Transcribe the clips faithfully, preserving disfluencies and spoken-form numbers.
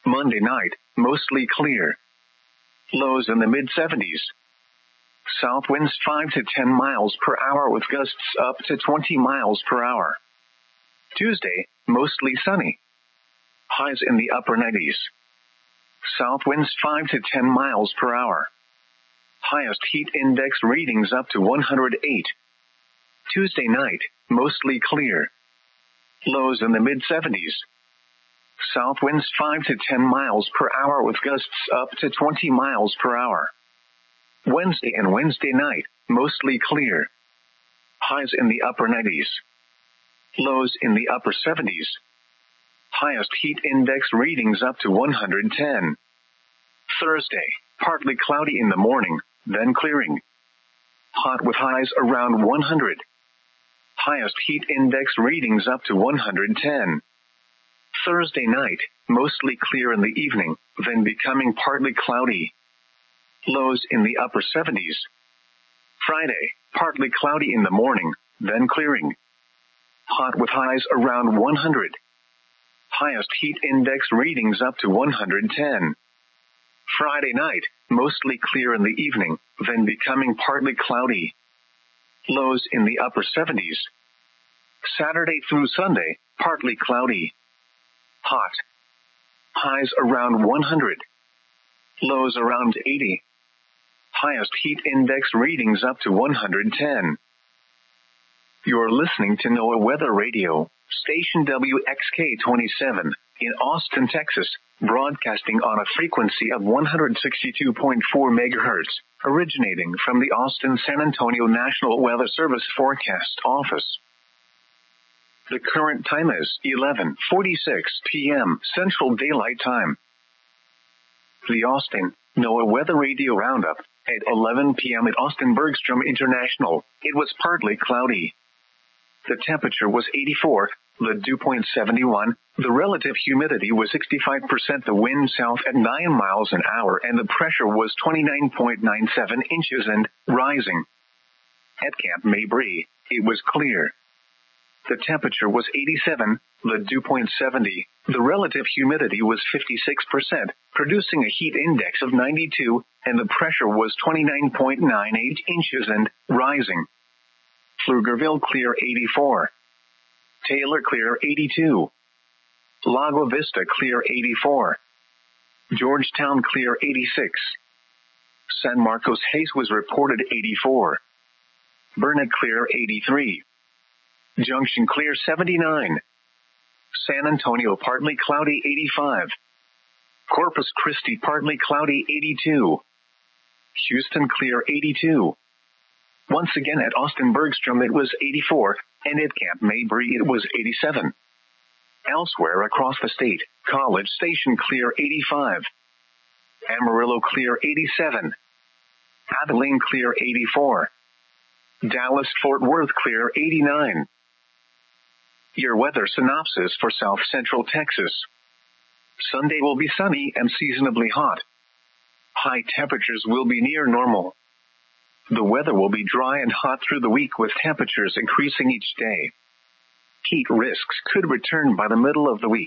Monday night, mostly clear. Lows in the mid seventies. South winds five to ten miles per hour with gusts up to twenty miles per hour. Tuesday, mostly sunny. Highs in the upper nineties. South winds five to ten miles per hour. Highest heat index readings up to one hundred eight. Tuesday night, mostly clear. Lows in the mid seventies. South winds five to ten miles per hour with gusts up to twenty miles per hour. Wednesday and Wednesday night, mostly clear. Highs in the upper nineties. Lows in the upper seventies. Highest heat index readings up to one hundred ten. Thursday, partly cloudy in the morning, then clearing. Hot with highs around one hundred. Highest heat index readings up to one hundred ten. Thursday night, mostly clear in the evening, then becoming partly cloudy. Lows in the upper seventies. Friday, partly cloudy in the morning, then clearing. Hot with highs around one hundred. Highest heat index readings up to one hundred ten. Friday night, mostly clear in the evening, then becoming partly cloudy. Lows in the upper seventies. Saturday through Sunday, partly cloudy. Hot. Highs around one hundred. Lows around eighty. Highest heat index readings up to one hundred ten. You're listening to NOAA Weather Radio, station W X K twenty-seven, in Austin, Texas, broadcasting on a frequency of one hundred sixty-two point four megahertz, originating from the Austin-San Antonio National Weather Service Forecast Office. The current time is eleven forty-six p.m. Central Daylight Time. The Austin NOAA Weather Radio Roundup. At eleven p.m. at Austin Bergstrom International, it was partly cloudy. The temperature was eighty-four, the dew point seventy-one, the relative humidity was sixty-five percent, the wind south at nine miles an hour, and the pressure was twenty-nine point nine seven inches and rising. At Camp Mabry, it was clear. The temperature was eighty-seven, the dew point seventy, the relative humidity was fifty-six percent, producing a heat index of ninety-two, and the pressure was twenty-nine point nine eight inches and rising. Pflugerville clear eighty-four. Taylor clear eighty-two. Lago Vista clear eighty-four. Georgetown clear eighty-six. San Marcos Hayes was reported eighty-four. Burnet clear eighty-three. Junction clear seventy-nine. San Antonio partly cloudy eighty-five. Corpus Christi partly cloudy eighty-two. Houston clear eighty-two. Once again at Austin Bergstrom it was eighty-four, and at Camp Mabry it was eighty-seven. Elsewhere across the state, College Station clear eighty-five. Amarillo clear eighty-seven. Abilene clear eighty-four. Dallas Fort Worth clear eighty-nine. Your weather synopsis for South Central Texas. Sunday will be sunny and seasonably hot. High temperatures will be near normal. The weather will be dry and hot through the week with temperatures increasing each day. Heat risks could return by the middle of the week.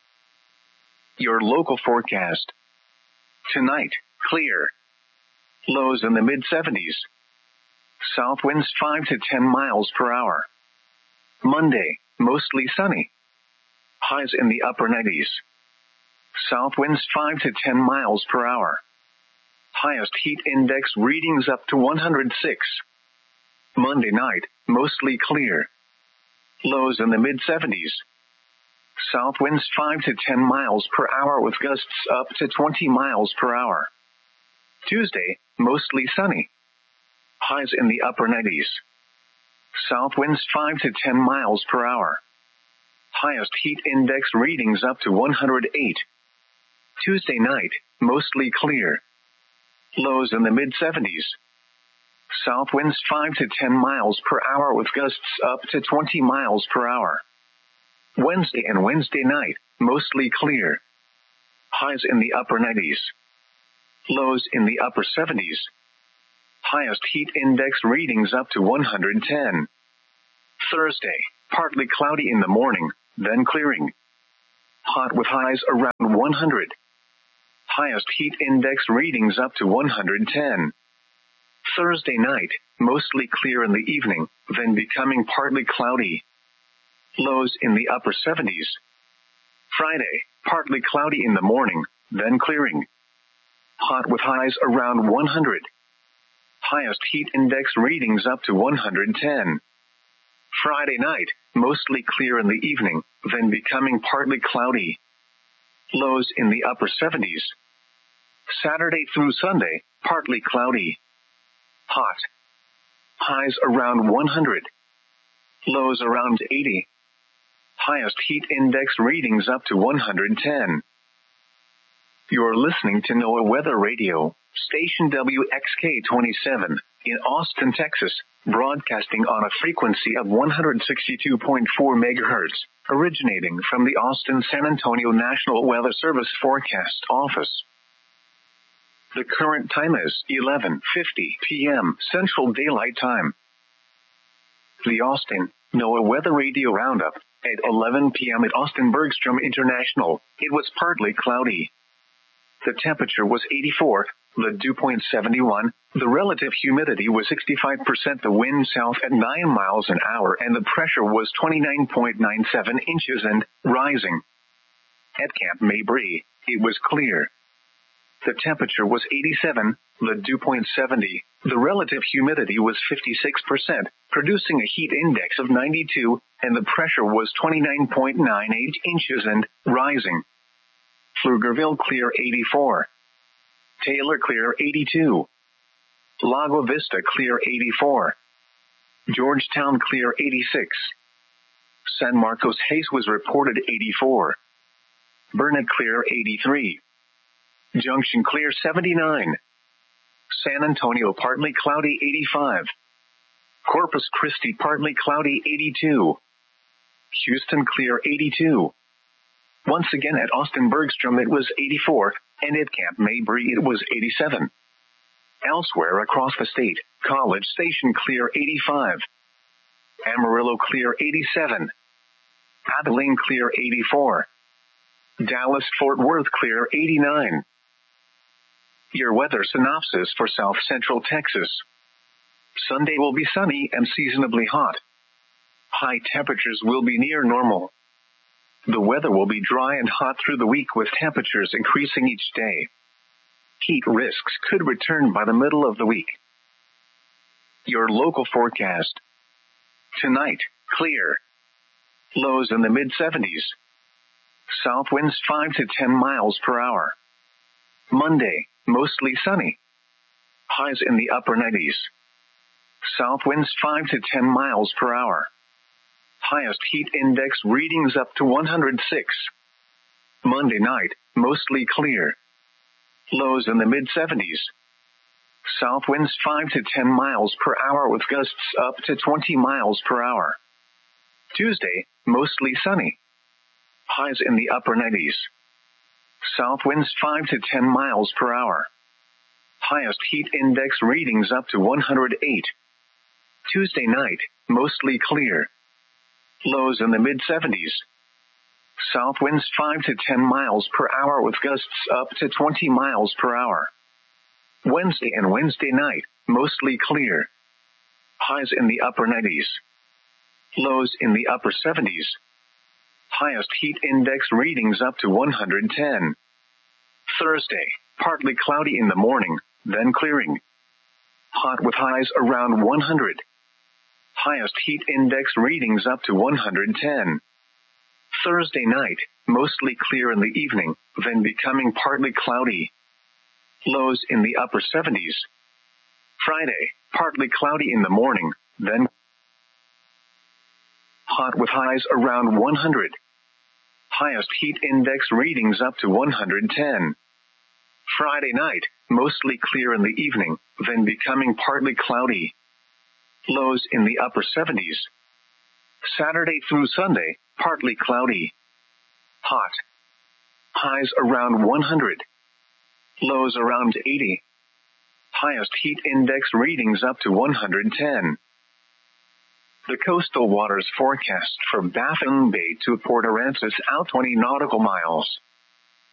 Your local forecast. Tonight, clear. Lows in the mid seventies. South winds five to ten miles per hour. Monday, mostly sunny. Highs in the upper nineties. South winds five to ten miles per hour. Highest heat index readings up to one hundred six. Monday night, mostly clear. Lows in the mid seventies. South winds five to ten miles per hour with gusts up to twenty miles per hour. Tuesday, mostly sunny. Highs in the upper nineties. South winds five to ten miles per hour. Highest heat index readings up to one hundred eight. Tuesday night, mostly clear. Lows in the mid seventies. South winds five to ten miles per hour with gusts up to twenty miles per hour. Wednesday and Wednesday night, mostly clear. Highs in the upper nineties. Lows in the upper seventies. Highest heat index readings up to one hundred ten. Thursday, partly cloudy in the morning, then clearing. Hot with highs around one hundred. Highest heat index readings up to one hundred ten. Thursday night, mostly clear in the evening, then becoming partly cloudy. Lows in the upper seventies. Friday, partly cloudy in the morning, then clearing. Hot with highs around one hundred. Highest heat index readings up to one hundred ten. Friday night, mostly clear in the evening, then becoming partly cloudy. Lows in the upper seventies. Saturday through Sunday, partly cloudy. Hot. Highs around one hundred. Lows around eighty. Highest heat index readings up to one hundred ten. You're listening to NOAA Weather Radio, station W X K twenty-seven, in Austin, Texas, broadcasting on a frequency of one hundred sixty-two point four megahertz, originating from the Austin-San Antonio National Weather Service Forecast Office. The current time is eleven fifty p.m. Central Daylight Time. The Austin NOAA Weather Radio Roundup. At eleven p.m. at Austin Bergstrom International, it was partly cloudy. The temperature was eighty-four, the dew point seventy-one, the relative humidity was sixty-five percent, the wind south at nine miles an hour, and the pressure was twenty-nine point nine seven inches and rising. At Camp Mabry, it was clear. The temperature was eighty-seven, the dew point seventy, the relative humidity was fifty-six percent, producing a heat index of ninety-two, and the pressure was twenty-nine point nine eight inches and rising. Pflugerville clear eighty-four. Taylor clear eighty-two. Lago Vista clear eighty-four. Georgetown clear eighty-six. San Marcos Hayes was reported eighty-four. Burnett clear eighty-three. Junction clear seventy-nine. San Antonio partly cloudy eighty-five. Corpus Christi partly cloudy eighty-two. Houston clear eighty-two. Once again at Austin Bergstrom it was eighty-four, and at Camp Mabry it was eighty-seven. Elsewhere across the state, College Station clear eighty-five. Amarillo clear eighty-seven. Abilene clear eighty-four. Dallas-Fort Worth clear eighty-nine. Your weather synopsis for South Central Texas. Sunday will be sunny and seasonably hot. High temperatures will be near normal. The weather will be dry and hot through the week with temperatures increasing each day. Heat risks could return by the middle of the week. Your local forecast. Tonight, clear. Lows in the mid seventies. South winds five to ten miles per hour. Monday, mostly sunny. Highs in the upper nineties. South winds five to ten miles per hour. Highest heat index readings up to one hundred six. Monday night, mostly clear. Lows in the mid seventies. South winds five to ten miles per hour with gusts up to twenty miles per hour. Tuesday, mostly sunny. Highs in the upper nineties. South winds five to ten miles per hour. Highest heat index readings up to one hundred eight. Tuesday night, mostly clear. Lows in the mid seventies. South winds five to ten miles per hour with gusts up to twenty miles per hour. Wednesday and Wednesday night, mostly clear. Highs in the upper nineties. Lows in the upper seventies. Highest heat index readings up to one hundred ten. Thursday, partly cloudy in the morning, then clearing. Hot with highs around one hundred. Highest heat index readings up to one hundred ten. Thursday night, mostly clear in the evening, then becoming partly cloudy. Lows in the upper seventies. Friday, partly cloudy in the morning, then hot with highs around one hundred. Highest heat index readings up to one hundred ten. Friday night, mostly clear in the evening, then becoming partly cloudy. Lows in the upper seventies. Saturday through Sunday, partly cloudy. Hot. Highs around one hundred. Lows around eighty. Highest heat index readings up to one hundred ten. The coastal waters forecast from Baffin Bay to Port Aransas out twenty nautical miles.